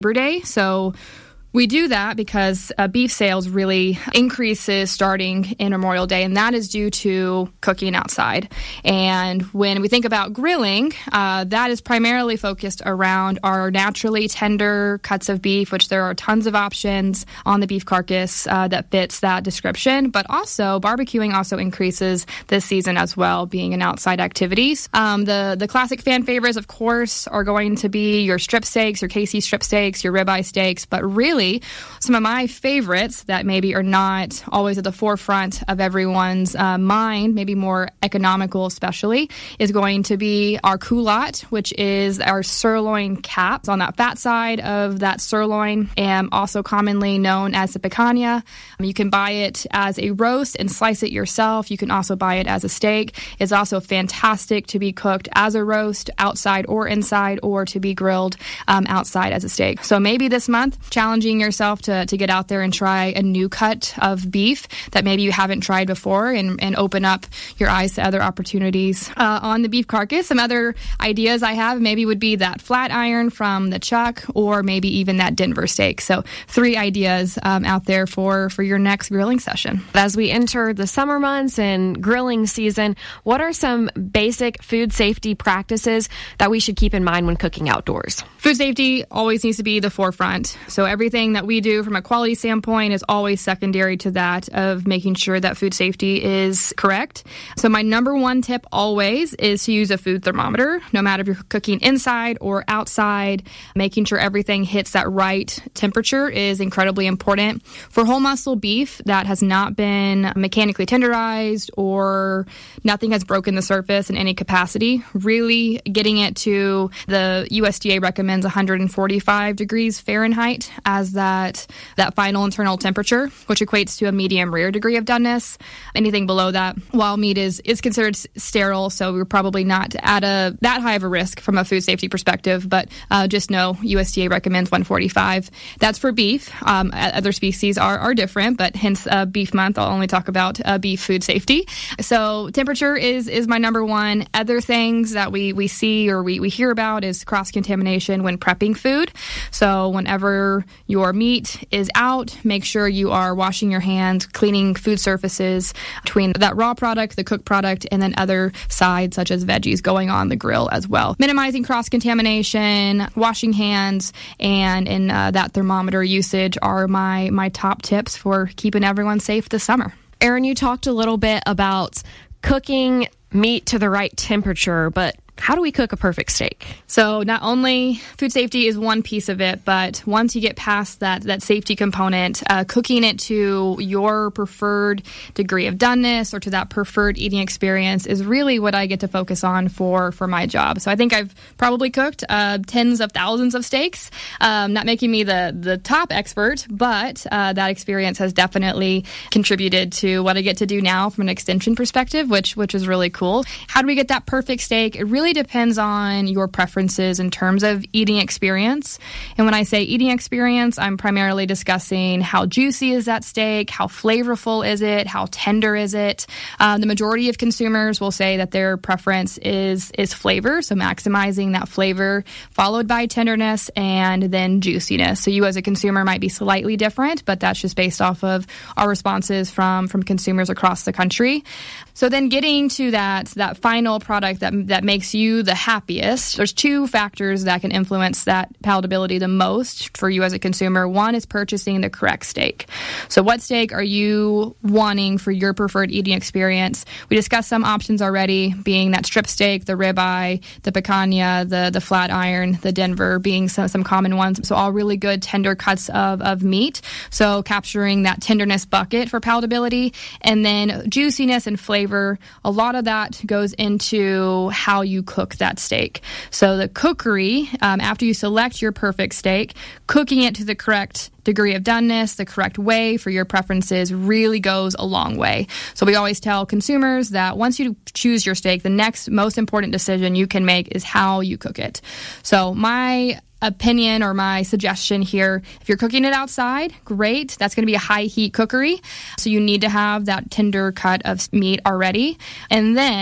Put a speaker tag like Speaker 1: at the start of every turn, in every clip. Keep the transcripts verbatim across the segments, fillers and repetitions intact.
Speaker 1: Labor Day. So we do that because uh, beef sales really increases starting in Memorial Day, and that is due to cooking outside. And when we think about grilling, uh, that is primarily focused around our naturally tender cuts of beef, which there are tons of options on the beef carcass uh, that fits that description. But also, barbecuing also increases this season as well, being an outside activity. Um, the, the classic fan favorites, of course, are going to be your strip steaks, your K C strip steaks, your ribeye steaks, but really some of my favorites that maybe are not always at the forefront of everyone's uh, mind, maybe more economical especially, is going to be our culotte, which is our sirloin caps on that fat side of that sirloin, and also commonly known as the picanha. Um, you can buy it as a roast and slice it yourself. You can also buy it as a steak. It's also fantastic to be cooked as a roast outside or inside, or to be grilled um, outside as a steak. So maybe this month, challenging yourself to, to get out there and try a new cut of beef that maybe you haven't tried before, and, and open up your eyes to other opportunities uh, on the beef carcass. Some other ideas I have maybe would be that flat iron from the chuck, or maybe even that Denver steak. So three ideas um, out there for, for your next grilling session.
Speaker 2: As we enter the summer months and grilling season, what are some basic food safety practices that we should keep in mind when cooking outdoors?
Speaker 1: Food safety always needs to be the forefront. So everything that we do from a quality standpoint is always secondary to that of making sure that food safety is correct. So my number one tip always is to use a food thermometer, no matter if you're cooking inside or outside. Making sure everything hits that right temperature is incredibly important. For whole muscle beef that has not been mechanically tenderized or nothing has broken the surface in any capacity, really getting it to the U S D A recommends one hundred forty-five degrees Fahrenheit as that that final internal temperature, which equates to a medium rare degree of doneness. Anything below that, while meat is is considered s- sterile, so we're probably not at a that high of a risk from a food safety perspective. But uh, just know U S D A recommends one forty-five. That's for beef. Um, other species are are different, but hence uh, Beef Month. I'll only talk about uh, beef food safety. So temperature is is my number one. Other things that we we see or we we hear about is cross contamination when prepping food. So whenever your meat is out, make sure you are washing your hands, cleaning food surfaces between that raw product, the cooked product, and then other sides such as veggies going on the grill as well. Minimizing cross-contamination, washing hands, and in uh, that thermometer usage are my, my top tips for keeping everyone safe this summer.
Speaker 2: Erin, you talked a little bit about cooking meat to the right temperature, but how do we cook a perfect steak?
Speaker 1: So not only food safety is one piece of it, but once you get past that that safety component, uh, cooking it to your preferred degree of doneness or to that preferred eating experience is really what I get to focus on for, for my job. So I think I've probably cooked uh, tens of thousands of steaks, um, not making me the, the top expert, but uh, that experience has definitely contributed to what I get to do now from an extension perspective, which which is really cool. How do we get that perfect steak? It really depends on your preferences in terms of eating experience. And when I say eating experience, I'm primarily discussing how juicy is that steak, how flavorful is it, how tender is it. Uh, the majority of consumers will say that their preference is is flavor, so maximizing that flavor, followed by tenderness and then juiciness. So you as a consumer might be slightly different, but that's just based off of our responses from, from consumers across the country. So then getting to that that final product that that makes you the happiest, there's two factors that can influence that palatability the most for you as a consumer. One is purchasing the correct steak. So what steak are you wanting for your preferred eating experience? We discussed some options already, being that strip steak, the ribeye, the picanha, the the flat iron, the Denver being some, some common ones. So all really good tender cuts of, of meat. So capturing that tenderness bucket for palatability, and then juiciness and flavor. A lot of that goes into how you cook that steak. So the cookery, um, after you select your perfect steak, cooking it to the correct degree of doneness, the correct way for your preferences really goes a long way. So we always tell consumers that once you choose your steak, the next most important decision you can make is how you cook it. So my opinion or my suggestion here, if you're cooking it outside, great. That's going to be a high heat cookery. So you need to have that tender cut of meat already. And then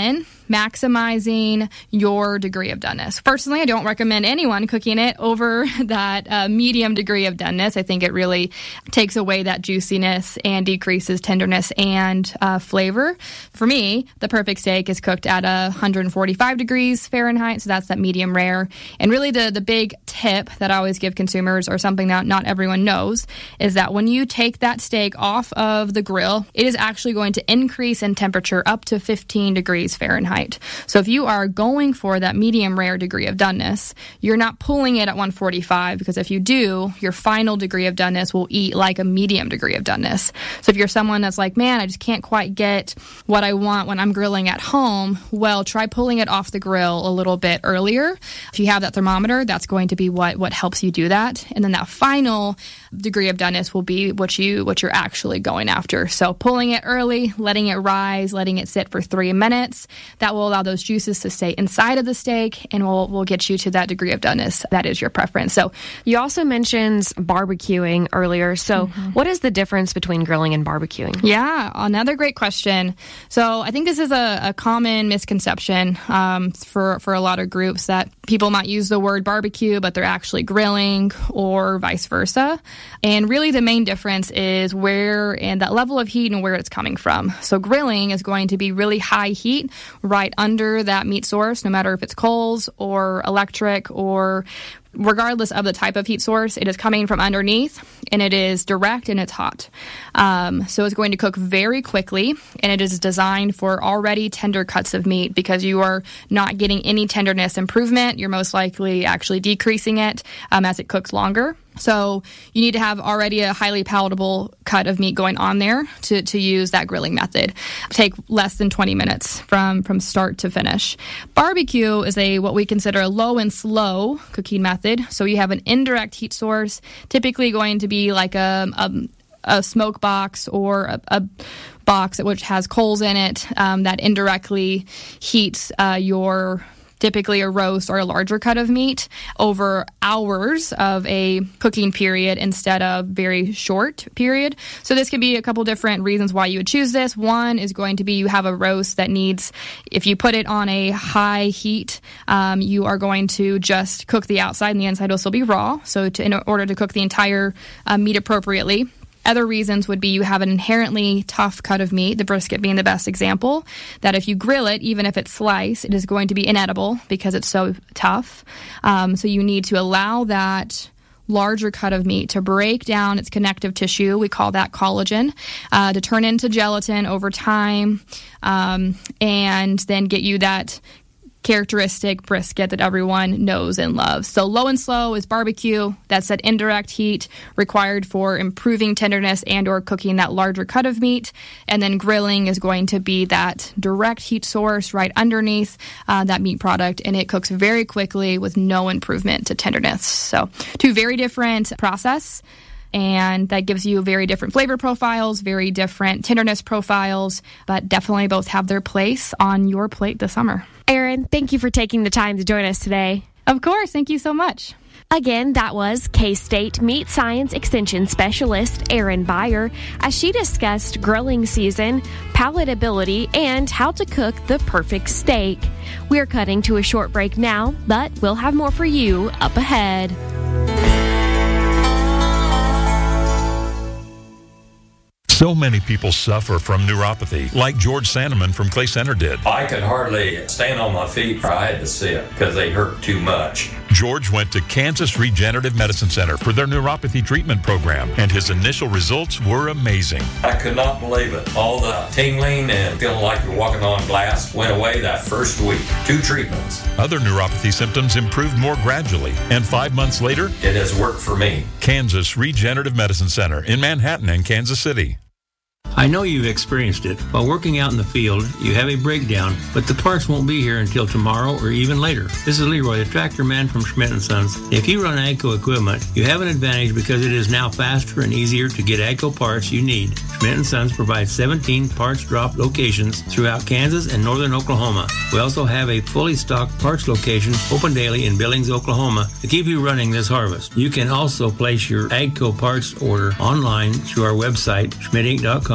Speaker 1: maximizing your degree of doneness. Personally, I don't recommend anyone cooking it over that uh, medium degree of doneness. I think it really takes away that juiciness and decreases tenderness and uh, flavor. For me, the perfect steak is cooked at one hundred forty-five degrees Fahrenheit, so that's that medium rare. And really the, the big tip that I always give consumers, or something that not everyone knows, is that when you take that steak off of the grill, it is actually going to increase in temperature up to fifteen degrees Fahrenheit. So if you are going for that medium rare degree of doneness, you're not pulling it at one forty-five, because if you do, your final degree of doneness will eat like a medium degree of doneness. So if you're someone that's like, man, I just can't quite get what I want when I'm grilling at home, well, try pulling it off the grill a little bit earlier. If you have that thermometer, that's going to be what, what helps you do that. And then that final degree of doneness will be what you what you're actually going after. So pulling it early, letting it rise, letting it sit for three minutes, that will allow those juices to stay inside of the steak, and will will get you to that degree of doneness that is your preference. So
Speaker 2: you also mentioned barbecuing earlier. So mm-hmm. what is the difference between grilling and barbecuing?
Speaker 1: Yeah, another great question. So I think this is a, a common misconception um, for for a lot of groups, that people might use the word barbecue, but they're actually grilling, or vice versa. And really the main difference is where and that level of heat and where it's coming from. So grilling is going to be really high heat right under that meat source, no matter if it's coals or electric, or regardless of the type of heat source, it is coming from underneath, and it is direct and it's hot. Um, so it's going to cook very quickly, and it is designed for already tender cuts of meat, because you are not getting any tenderness improvement. You're most likely actually decreasing it um, as it cooks longer. So you need to have already a highly palatable cut of meat going on there to, to use that grilling method. Take less than twenty minutes from, from start to finish. Barbecue is a what we consider a low and slow cooking method. So you have an indirect heat source, typically going to be like a, a, a smoke box, or a, a box which has coals in it um, that indirectly heats uh, your typically a roast or a larger cut of meat over hours of a cooking period instead of very short period. So this could be a couple different reasons why you would choose this. One is going to be you have a roast that needs, if you put it on a high heat, um, you are going to just cook the outside and the inside will still be raw. So to, in order to cook the entire uh, meat appropriately. Other reasons would be you have an inherently tough cut of meat, the brisket being the best example, that if you grill it, even if it's sliced, it is going to be inedible because it's so tough. Um, so you need to allow that larger cut of meat to break down its connective tissue, we call that collagen, uh, to turn into gelatin over time, um, and then get you that characteristic brisket that everyone knows and loves. So low and slow is barbecue. That's that indirect heat required for improving tenderness and or cooking that larger cut of meat. And then grilling is going to be that direct heat source right underneath uh, that meat product, and it cooks very quickly with no improvement to tenderness. So two very different process, and that gives you very different flavor profiles, very different tenderness profiles, but definitely both have their place on your plate this summer.
Speaker 2: Erin, thank you for taking the time to join us today.
Speaker 1: Of course. Thank you so much.
Speaker 2: Again, that was K-State Meat Science Extension Specialist Erin Beyer as she discussed grilling season, palatability, and how to cook the perfect steak. We're cutting to a short break now, but we'll have more for you up ahead.
Speaker 3: So many people suffer from neuropathy, like George Sandeman from Clay Center did.
Speaker 4: I could hardly stand on my feet, or I had to sit because they hurt too much.
Speaker 3: George went to Kansas Regenerative Medicine Center for their neuropathy treatment program, and his initial results were amazing.
Speaker 4: I could not believe it. All the tingling and feeling like you're walking on glass went away that first week. Two treatments.
Speaker 3: Other neuropathy symptoms improved more gradually, and five months later,
Speaker 4: it has worked for me.
Speaker 3: Kansas Regenerative Medicine Center in Manhattan and Kansas City.
Speaker 5: I know you've experienced it. While working out in the field, you have a breakdown, but the parts won't be here until tomorrow or even later. This is Leroy, the tractor man from Schmidt and Sons. If you run AGCO equipment, you have an advantage because it is now faster and easier to get AGCO parts you need. Schmidt and Sons provides seventeen parts drop locations throughout Kansas and northern Oklahoma. We also have a fully stocked parts location open daily in Billings, Oklahoma to keep you running this harvest. You can also place your AGCO parts order online through our website, schmidt inc dot com.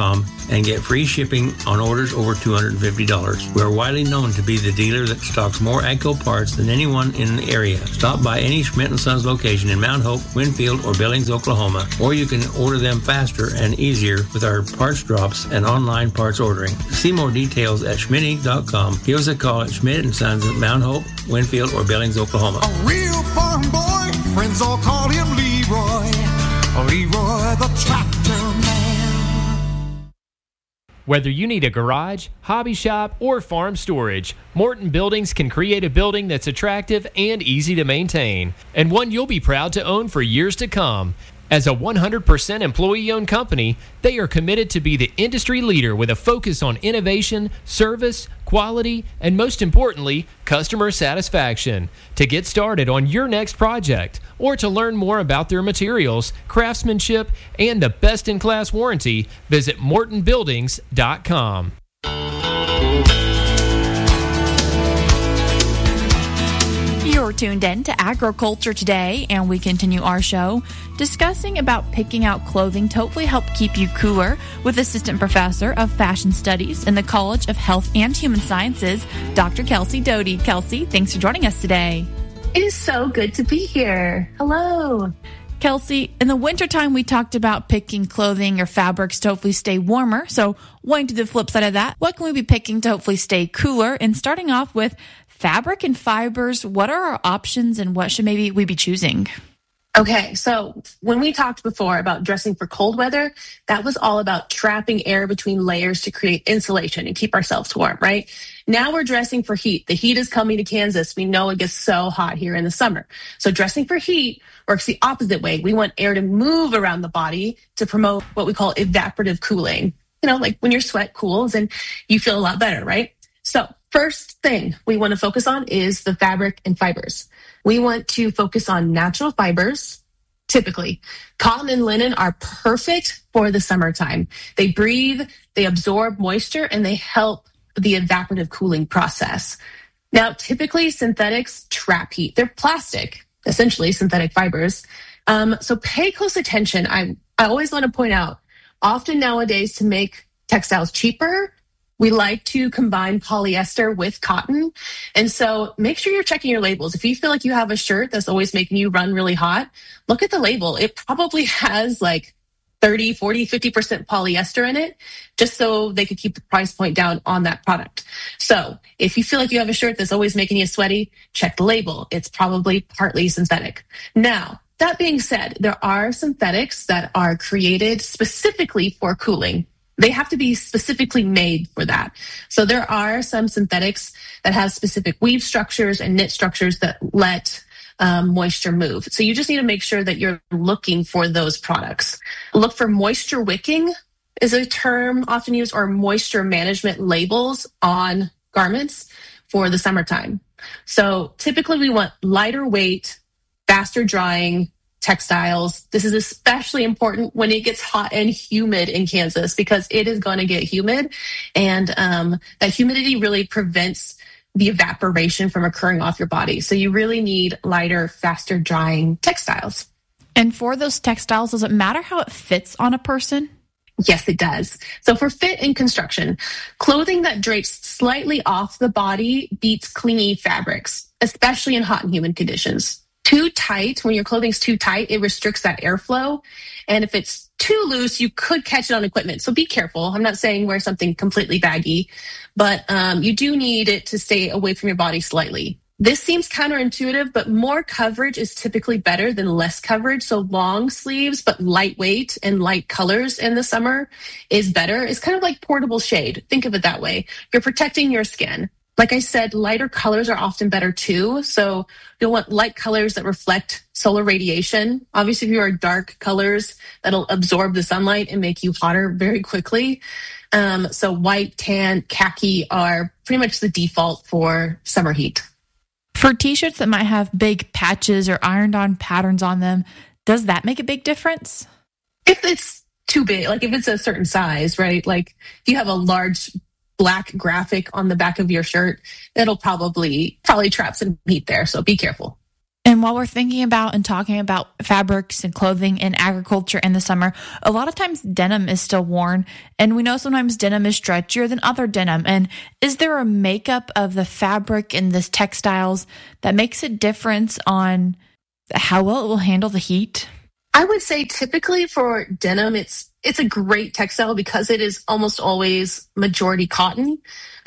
Speaker 5: com and get free shipping on orders over two hundred fifty dollars. We're widely known to be the dealer that stocks more AGCO parts than anyone in the area. Stop by any Schmidt and Sons location in Mount Hope, Winfield, or Billings, Oklahoma, or you can order them faster and easier with our parts drops and online parts ordering. See more details at schmidt inc dot com. Give us a call at Schmidt and Sons at Mount Hope, Winfield, or Billings, Oklahoma.
Speaker 6: A real farm boy, friends all call him Leroy. Leroy the tractor man.
Speaker 7: Whether you need a garage, hobby shop, or farm storage, Morton Buildings can create a building that's attractive and easy to maintain, and one you'll be proud to own for years to come. As a one hundred percent employee-owned company, they are committed to be the industry leader with a focus on innovation, service, quality, and most importantly, customer satisfaction. To get started on your next project or to learn more about their materials, craftsmanship, and the best-in-class warranty, visit morton buildings dot com.
Speaker 8: You're tuned in to Agriculture Today, and we continue our show discussing about picking out clothing to hopefully help keep you cooler with Assistant Professor of Fashion Studies in the College of Health and Human Sciences, Doctor Kelsey Doty. Kelsey, thanks for joining us today.
Speaker 9: It is so good to be here. Hello.
Speaker 8: Kelsey, in the wintertime, we talked about picking clothing or fabrics to hopefully stay warmer. So going to the flip side of that, what can we be picking to hopefully stay cooler? And starting off with fabric and fibers, what are our options and what should maybe we be choosing?
Speaker 9: Okay, so when we talked before about dressing for cold weather, that was all about trapping air between layers to create insulation and keep ourselves warm, right? Now we're dressing for heat. The heat is coming to Kansas. We know it gets so hot here in the summer. So dressing for heat works the opposite way. We want air to move around the body to promote what we call evaporative cooling. You know, like when your sweat cools and you feel a lot better, right? So first thing we want to focus on is the fabric and fibers. We want to focus on natural fibers. Typically, cotton and linen are perfect for the summertime. They breathe, they absorb moisture, and they help the evaporative cooling process. Now, typically, synthetics trap heat. They're plastic, essentially synthetic fibers. Um, so pay close attention. I, I always want to point out, often nowadays to make textiles cheaper, we like to combine polyester with cotton. And so make sure you're checking your labels. If you feel like you have a shirt that's always making you run really hot, look at the label. It probably has like thirty, forty, fifty percent polyester in it, just so they could keep the price point down on that product. So if you feel like you have a shirt that's always making you sweaty, check the label. It's probably partly synthetic. Now, that being said, there are synthetics that are created specifically for cooling. They have to be specifically made for that. So there are some synthetics that have specific weave structures and knit structures that let um, moisture move. So you just need to make sure that you're looking for those products. Look for moisture wicking is a term often used, or moisture management labels on garments for the summertime. So typically we want lighter weight, faster drying textiles. This is especially important when it gets hot and humid in Kansas, because it is going to get humid, and um, that humidity really prevents the evaporation from occurring off your body. So you really need lighter, faster drying textiles.
Speaker 8: And for those textiles, does it matter how it fits on a person?
Speaker 9: Yes, it does. So for fit and construction, clothing that drapes slightly off the body beats clingy fabrics, especially in hot and humid conditions. Too tight, when your clothing's too tight, it restricts that airflow. And if it's too loose, you could catch it on equipment. So be careful. I'm not saying wear something completely baggy, but um, you do need it to stay away from your body slightly. This seems counterintuitive, but more coverage is typically better than less coverage. So long sleeves, but lightweight and light colors in the summer is better. It's kind of like portable shade. Think of it that way. You're protecting your skin. Like I said, lighter colors are often better too. So you'll want light colors that reflect solar radiation. Obviously, if you are dark colors, that'll absorb the sunlight and make you hotter very quickly. Um, so white, tan, khaki are pretty much the default for summer heat.
Speaker 8: For t-shirts that might have big patches or ironed-on patterns on them, does that make a big difference?
Speaker 9: If it's too big, like if it's a certain size, right? Like if you have a large black graphic on the back of your shirt, it'll probably probably trap some heat there. So be careful.
Speaker 8: And And while we're thinking about and talking about fabrics and clothing in agriculture in the summer, a lot of times denim is still worn. And we know sometimes denim is stretchier than other denim. And is there a makeup of the fabric and the textiles that makes a difference on how well it will handle the heat?
Speaker 9: I would say typically for denim, it's it's a great textile because it is almost always majority cotton.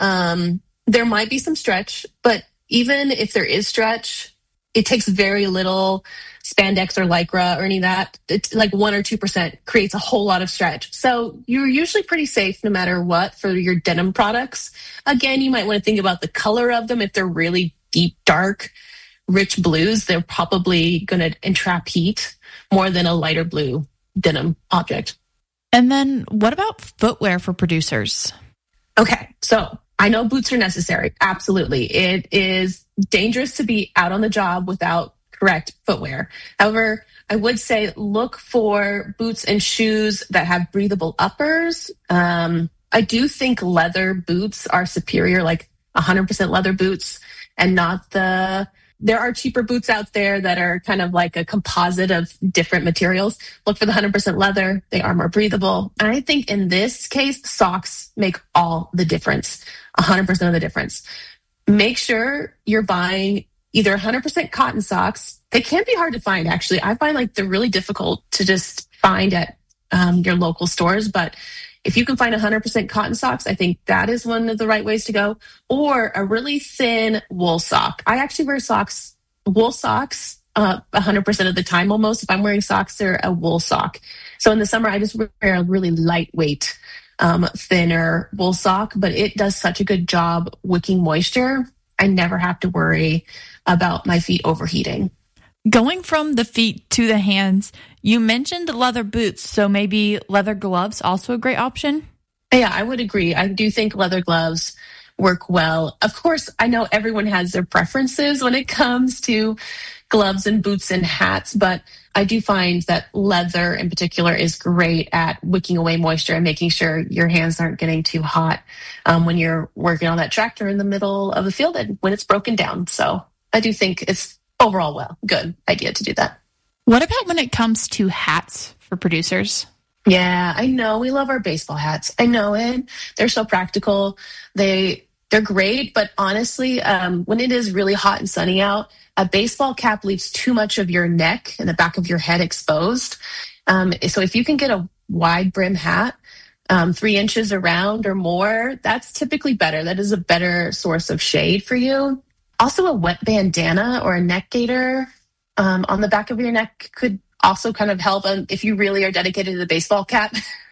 Speaker 9: Um, there might be some stretch, but even if there is stretch, it takes very little spandex or lycra or any of that. It's like one or two percent creates a whole lot of stretch. So you're usually pretty safe no matter what for your denim products. Again, you might want to think about the color of them. If they're really deep, dark, rich blues, they're probably going to entrap heat more than a lighter blue denim object.
Speaker 8: And then what about footwear for producers?
Speaker 9: Okay, so I know boots are necessary. Absolutely. It is dangerous to be out on the job without correct footwear. However, I would say look for boots and shoes that have breathable uppers. Um, I do think leather boots are superior, like one hundred percent leather boots, and not the... There are cheaper boots out there that are kind of like a composite of different materials. Look for the one hundred percent leather. They are more breathable. And I think in this case, socks make all the difference, one hundred percent of the difference. Make sure you're buying either one hundred percent cotton socks. They can be hard to find, actually. I find like they're really difficult to just find at um, your local stores, but if you can find one hundred percent cotton socks, I think that is one of the right ways to go. Or a really thin wool sock. I actually wear socks, wool socks, uh, one hundred percent of the time almost. If I'm wearing socks, they're a wool sock. So in the summer, I just wear a really lightweight, um, thinner wool sock, but it does such a good job wicking moisture. I never have to worry about my feet overheating.
Speaker 8: Going from the feet to the hands, you mentioned leather boots, so maybe leather gloves also a great option?
Speaker 9: Yeah, I would agree. I do think leather gloves work well. Of course, I know everyone has their preferences when it comes to gloves and boots and hats, but I do find that leather in particular is great at wicking away moisture and making sure your hands aren't getting too hot um, when you're working on that tractor in the middle of the field and when it's broken down. So I do think it's overall, well, good idea to do that.
Speaker 8: What about when it comes to hats for producers?
Speaker 9: Yeah, I know. We love our baseball hats. I know it. They're so practical. They, they're great, but honestly, um, when it is really hot and sunny out, a baseball cap leaves too much of your neck and the back of your head exposed. Um, so if you can get a wide brim hat, um, three inches around or more, that's typically better. That is a better source of shade for you. Also, a wet bandana or a neck gaiter um, on the back of your neck could also kind of help um, if you really are dedicated to the baseball cap.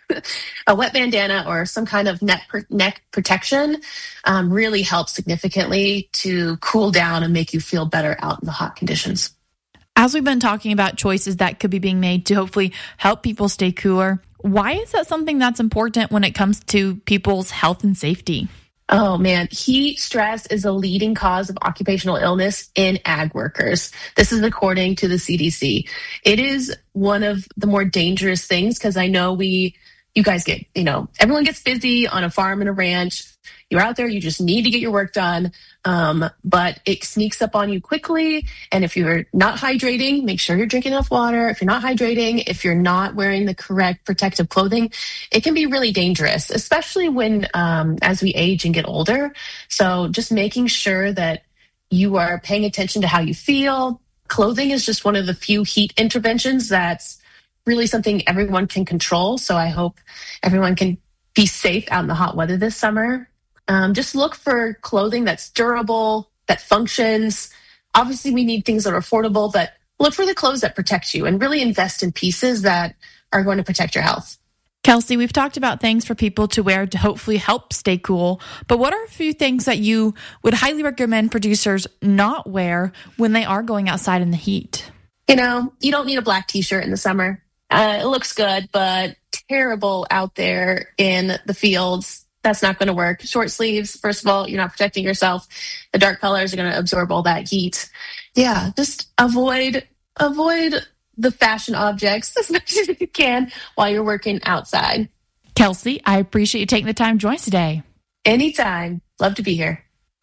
Speaker 9: A wet bandana or some kind of neck, neck protection um, really helps significantly to cool down and make you feel better out in the hot conditions.
Speaker 8: As we've been talking about choices that could be being made to hopefully help people stay cooler, why is that something that's important when it comes to people's health and safety?
Speaker 9: Oh man, heat stress is a leading cause of occupational illness in ag workers. This is according to the C D C. It is one of the more dangerous things because I know we, you guys get, you know, everyone gets busy on a farm and a ranch. You're out there, you just need to get your work done, um, but it sneaks up on you quickly. And if you're not hydrating, make sure you're drinking enough water. If you're not hydrating, if you're not wearing the correct protective clothing, it can be really dangerous, especially when um, as we age and get older. So just making sure that you are paying attention to how you feel. Clothing is just one of the few heat interventions that's really something everyone can control. So I hope everyone can be safe out in the hot weather this summer. Um, just look for clothing that's durable, that functions. Obviously, we need things that are affordable, but look for the clothes that protect you and really invest in pieces that are going to protect your health.
Speaker 8: Kelsey, we've talked about things for people to wear to hopefully help stay cool, but what are a few things that you would highly recommend producers not wear when they are going outside in the heat?
Speaker 9: You know, you don't need a black t-shirt in the summer. Uh, it looks good, but terrible out there in the fields. That's not going to work. Short sleeves, first of all, you're not protecting yourself. The dark colors are going to absorb all that heat. Yeah, just avoid avoid the fashion objects as much as you can while you're working outside.
Speaker 8: Kelsey, I appreciate you taking the time to join us today.
Speaker 9: Anytime. Love to be here.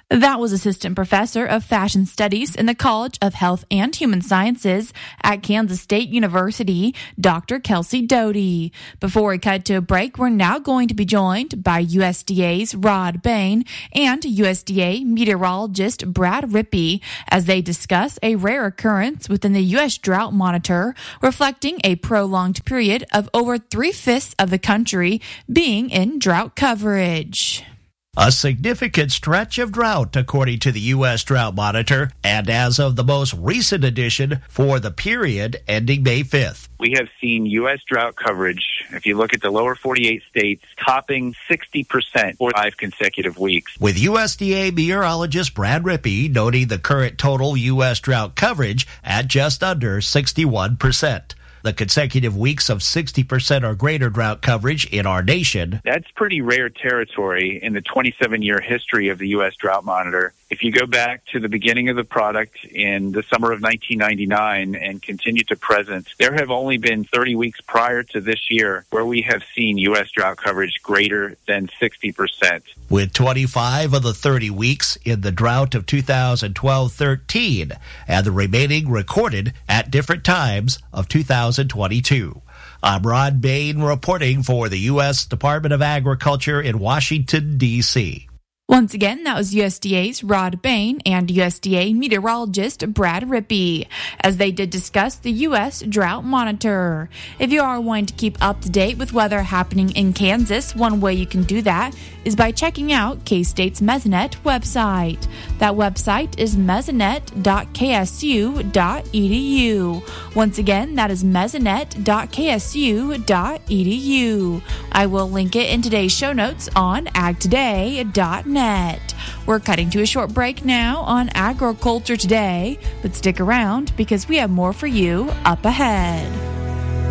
Speaker 8: That was Assistant Professor of Fashion Studies in the College of Health and Human Sciences at Kansas State University, Doctor Kelsey Doty. Before we cut to a break, we're now going to be joined by U S D A's Rod Bain and U S D A meteorologist Brad Rippey as they discuss a rare occurrence within the U S Drought Monitor, reflecting a prolonged period of over three-fifths of the country being in drought coverage.
Speaker 10: A significant stretch of drought, according to the U S Drought Monitor, and as of the most recent edition for the period ending May fifth.
Speaker 11: We have seen U S drought coverage, if you look at the lower forty-eight states, topping sixty percent for five consecutive weeks.
Speaker 10: With U S D A meteorologist Brad Rippey noting the current total U S drought coverage at just under sixty-one percent. The consecutive weeks of sixty percent or greater drought coverage in our nation.
Speaker 11: That's pretty rare territory in the twenty-seven-year history of the U S Drought Monitor. If you go back to the beginning of the product in the summer of nineteen ninety-nine and continue to present, there have only been thirty weeks prior to this year where we have seen U S drought coverage greater than sixty percent.
Speaker 10: With twenty-five of the thirty weeks in the drought of two thousand twelve thirteen, and the remaining recorded at different times of two thousand twenty-two. I'm Rod Bain reporting for the U S Department of Agriculture in Washington, D C
Speaker 8: Once again, that was U S D A's Rod Bain and U S D A meteorologist Brad Rippey, as they did discuss the U S Drought Monitor. If you are wanting to keep up to date with weather happening in Kansas, one way you can do that is by checking out K-State's Mesonet website. That website is mesonet dot k s u dot e d u. Once again, that is mesonet dot k s u dot e d u. I will link it in today's show notes on ag today dot net. We're cutting to a short break now on Agriculture Today, but stick around because we have more for you up ahead.